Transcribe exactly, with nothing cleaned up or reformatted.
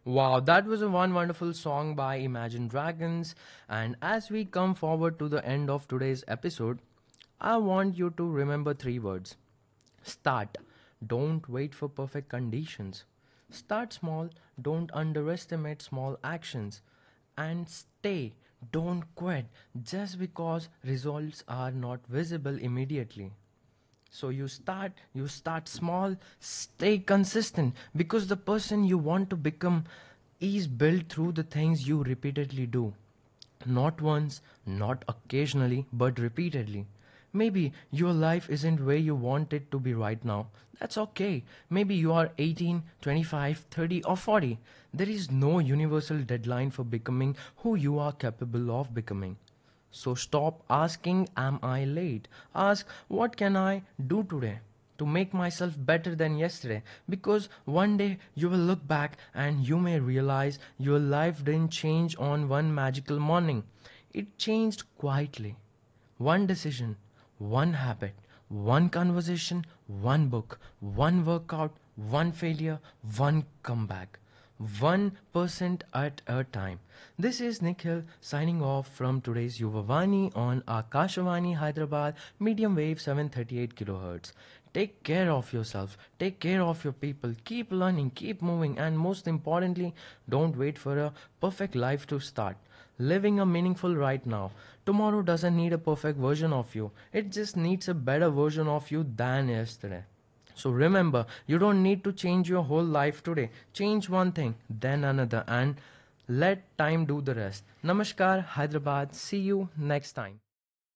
Wow, that was a one wonderful song by Imagine Dragons. And as we come forward to the end of today's episode, I want you to remember three words. Start. Don't wait for perfect conditions. Start small. Don't underestimate small actions. And stay. Don't quit just because results are not visible immediately. So you start, you start small, stay consistent because the person you want to become is built through the things you repeatedly do. Not once, not occasionally, but repeatedly. Maybe your life isn't where you want it to be right now. That's okay. Maybe you are eighteen, twenty-five, thirty, or forty. There is no universal deadline for becoming who you are capable of becoming. So stop asking, am I late? Ask, what can I do today to make myself better than yesterday? Because one day you will look back and you may realize your life didn't change on one magical morning. It changed quietly. One decision, one habit, one conversation, one book, one workout, one failure, one comeback. one percent at a time. This is Nikhil signing off from today's Yuvavani on Akashvani Hyderabad medium wave seven thirty-eight kilohertz. Take care of yourself, take care of your people, keep learning, keep moving, and most importantly, don't wait for a perfect life to start. Living a meaningful right now. Tomorrow doesn't need a perfect version of you, it just needs a better version of you than yesterday. So remember, you don't need to change your whole life today. Change one thing, then another, and let time do the rest. Namaskar, Hyderabad. See you next time.